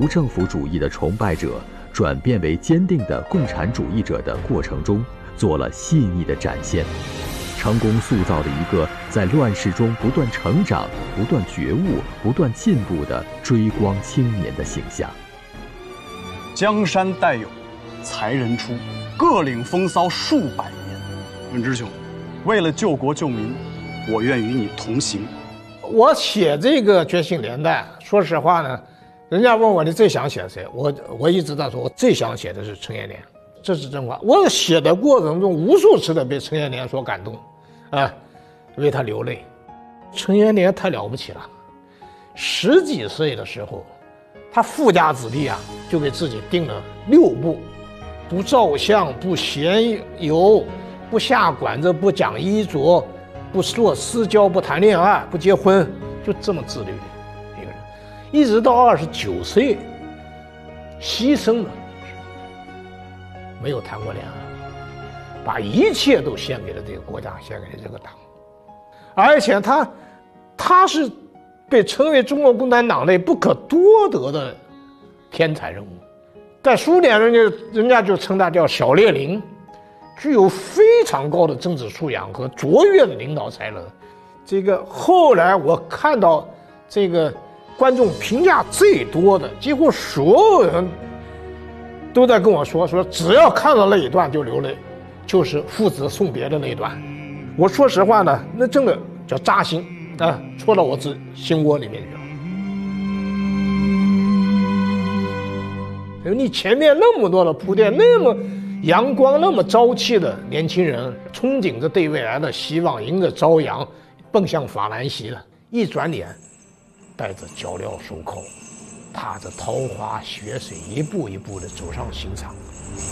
无政府主义的崇拜者转变为坚定的共产主义者的过程中做了细腻的展现，成功塑造了一个在乱世中不断成长、不断觉悟、不断进步的追光青年的形象。 江山代有才人出，各领风骚数百年。文之兄，为了救国救民，我愿与你同行。 我写这个《觉醒年代》，说实话呢，人家问我你最想写谁，我一直在说，我最想写的是陈延年，这是真话。我写的过程中，无数次的被陈延年所感动，为他流泪。陈延年太了不起了，10几岁的时候，他富家子弟啊，就给自己定了6不：不照相，不闲游，不下馆子，不讲衣着，不做私交，不谈恋爱，不结婚，就这么自律的一个人，一直到29岁，牺牲了，没有谈过恋爱，把一切都献给了这个国家，献给了这个党，而且他是被称为中国共产党内不可多得的天才人物，在苏联人家就称他叫小列宁，具有非常高的政治素养和卓越的领导才能。这个后来我看到这个观众评价最多的，几乎所有人都在跟我说只要看到那一段就流泪，就是父子送别的那一段。我说实话呢，那真的叫扎心啊，戳到我心窝里面去了。你前面那么多的铺垫，那么阳光那么朝气的年轻人，憧憬着对未来的希望，迎着朝阳奔向法兰西了，一转脸带着脚镣手铐，踏着桃花血水，一步一步地走上刑场。